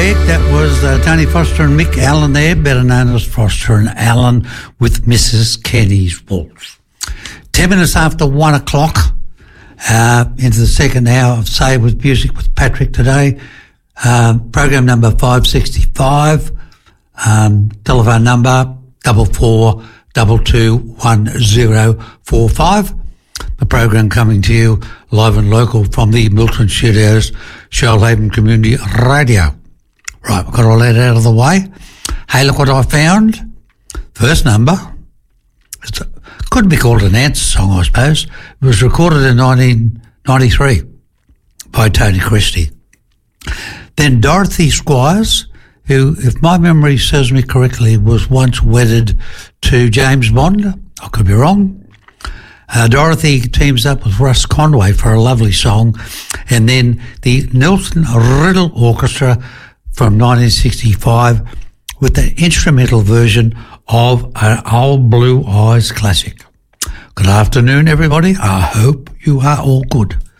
Heck, that was Tony Foster and Mick Allen there, better known as Foster and Allen, with Mrs. Kenny's Waltz. 10 minutes after 1 o'clock, into the second hour of Say With Music with Patrick today. Program number 565, telephone number 44221045. The program coming to you live and local from the Milton Studios, Shoalhaven Community Radio. Right, we've got all that out of the way. Hey, look what I found. First number. It could be called an answer song, I suppose. It was recorded in 1993 by Tony Christie. Then Dorothy Squires, who, if my memory serves me correctly, was once wedded to James Bond. I could be wrong. Dorothy teams up with Russ Conway for a lovely song. And then the Nelson Riddle Orchestra from 1965 with the instrumental version of an Old Blue Eyes classic. Good afternoon, everybody. I hope you are all good.